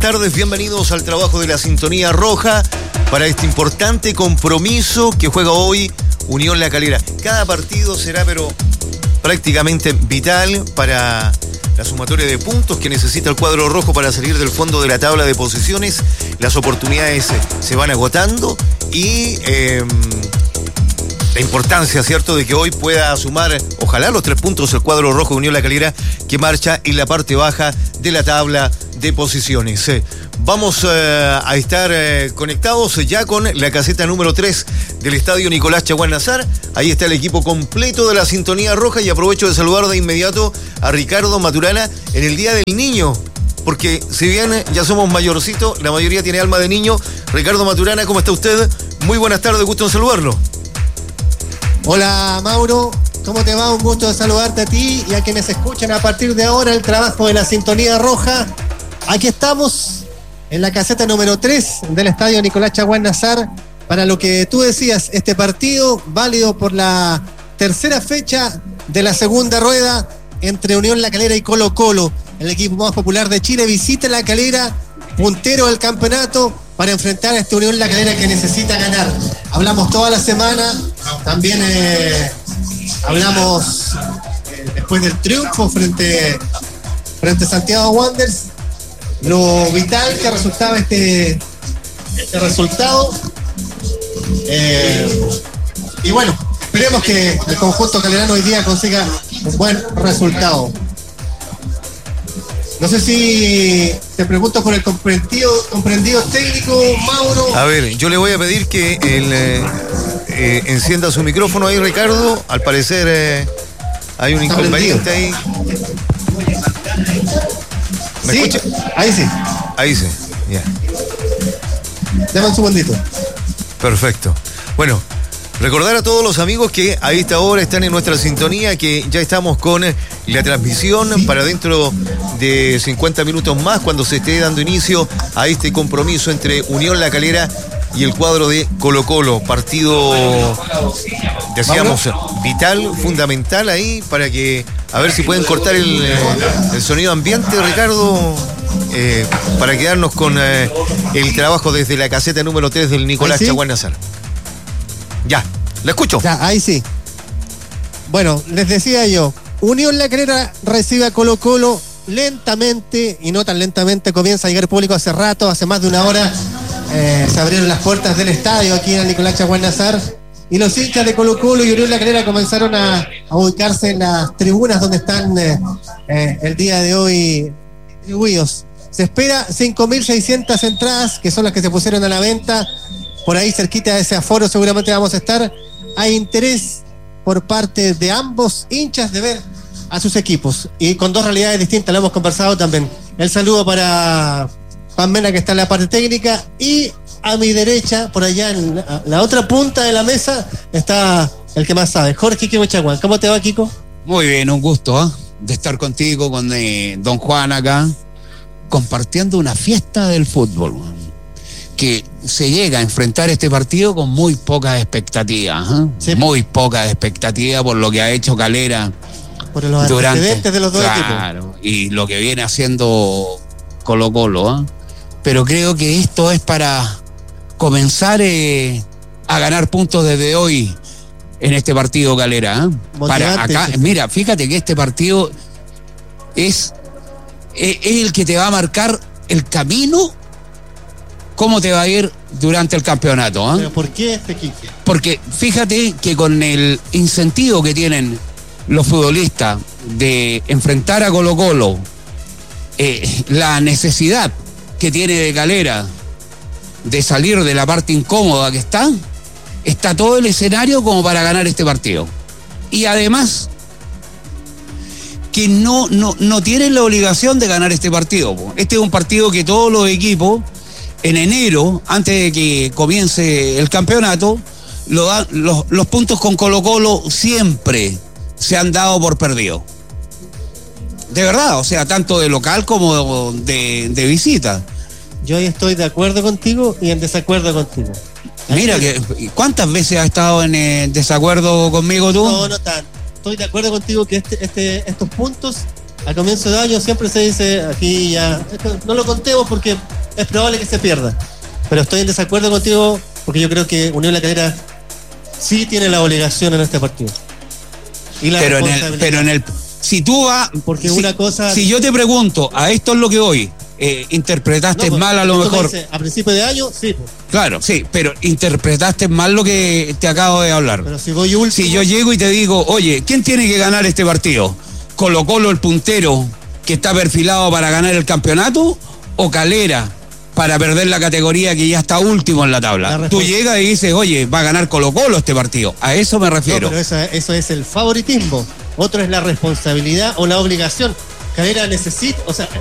Tardes, bienvenidos al trabajo de la Sintonía Roja para este importante compromiso que juega hoy Unión La Calera. Cada partido será prácticamente vital para la sumatoria de puntos que necesita el cuadro rojo para salir del fondo de la tabla de posiciones. Las oportunidades se van agotando y la importancia, ¿cierto?, de que hoy pueda sumar, ojalá, los 3 puntos el cuadro rojo de Unión La Calera, que marcha en la parte baja de la tabla de posiciones. Vamos a estar conectados ya con la caseta número 3 del estadio Nicolás Chaguán Nazar. Ahí está el equipo completo de la Sintonía Roja y aprovecho de saludar de inmediato a Ricardo Maturana en el Día del Niño, porque si bien ya somos mayorcitos, la mayoría tiene alma de niño. Ricardo Maturana, ¿cómo está usted? Muy buenas tardes, gusto en saludarlo. Hola Mauro, ¿cómo te va? Un gusto de saludarte a ti y a quienes escuchan a partir de ahora el trabajo de la Sintonía Roja. Aquí estamos en la caseta número 3 del estadio Nicolás Chaguán Nazar para lo que tú decías, este partido válido por la tercera fecha de la segunda rueda entre Unión La Calera y Colo Colo. El equipo más popular de Chile visita La Calera, puntero del campeonato, para enfrentar a esta Unión La Calera que necesita ganar. Hablamos toda la semana, también hablamos después del triunfo frente a Santiago Wanderers, lo vital que resultaba este resultado. Y bueno, esperemos que el conjunto calerano hoy día consiga un buen resultado. No sé si te pregunto por el comprendido técnico, Mauro. A ver, yo le voy a pedir que encienda su micrófono ahí, Ricardo. Al parecer hay un inconveniente ahí. ¿Me escucha? Ahí sí. Ahí sí, ya. Dame un segundito. Perfecto. Bueno, recordar a todos los amigos que a esta hora están en nuestra sintonía, que ya estamos con la transmisión para dentro de 50 minutos más, cuando se esté dando inicio a este compromiso entre Unión La Calera y el cuadro de Colo Colo. Partido, decíamos, vital, fundamental ahí, para que, a ver si pueden cortar el sonido ambiente, Ricardo, para quedarnos con el trabajo desde la caseta número 3 del Nicolás Chaguán Nazar. Ya, ¿la escucho? Ya, ahí sí. Bueno, les decía yo, Unión La Calera recibe a Colo Colo lentamente, y no tan lentamente, comienza a llegar público hace rato, hace más de una hora. Se abrieron las puertas del estadio aquí en el Nicolás Chaguán Nazar y los hinchas de Colo Colo y Unión La Calera comenzaron a ubicarse en las tribunas donde están el día de hoy distribuidos. Se espera 5.600 entradas, que son las que se pusieron a la venta. Por ahí cerquita de ese aforo seguramente vamos a estar. Hay interés por parte de ambos hinchas de ver a sus equipos, y con dos realidades distintas, lo hemos conversado también. El saludo para Pamela, que está en la parte técnica, y a mi derecha, por allá en la otra punta de la mesa, está el que más sabe, Jorge Kiko Chaguán. ¿Cómo te va, Kiko? Muy bien, un gusto de estar contigo, con don Juan acá, compartiendo una fiesta del fútbol, que se llega a enfrentar este partido con muy pocas expectativas, sí. Muy pocas expectativas por lo que ha hecho Calera por los antecedentes de los dos equipos y lo que viene haciendo Colo Colo, pero creo que esto es para comenzar a ganar puntos desde hoy en este partido, Calera. Para acá, mira, fíjate que este partido es el que te va a marcar el camino, cómo te va a ir durante el campeonato. ¿Pero por qué este equipo? Porque fíjate que con el incentivo que tienen los futbolistas de enfrentar a Colo Colo, la necesidad que tiene de Calera de salir de la parte incómoda que está todo el escenario como para ganar este partido. Y además que no tienen la obligación de ganar este partido. Este es un partido que todos los equipos en enero, antes de que comience el campeonato, los puntos con Colo Colo siempre se han dado por perdido. De verdad, o sea, tanto de local como de visita. Yo ahí estoy de acuerdo contigo y en desacuerdo contigo. Mira, ¿cuántas veces has estado en desacuerdo conmigo tú? No tan. Estoy de acuerdo contigo que estos puntos a comienzo de año siempre se dice, aquí ya, no lo contemos porque es probable que se pierda. Pero estoy en desacuerdo contigo porque yo creo que Unión La Calera sí tiene la obligación en este partido. Y la responsabilidad. Si tú vas... Porque una cosa... Si yo te pregunto, a esto es lo que voy, interpretaste mal a lo mejor... Dices, a principio de año, sí. Claro, sí, pero interpretaste mal lo que te acabo de hablar. Pero si voy último... Si yo llego y te digo, oye, ¿quién tiene que ganar este partido? ¿Colo-Colo el puntero que está perfilado para ganar el campeonato? ¿O Calera para perder la categoría que ya está último en la tabla? Tú llegas y dices, oye, va a ganar Colo-Colo este partido. A eso me refiero. No, pero eso es el favoritismo. Otro es la responsabilidad o la obligación. Calera necesita, o sea,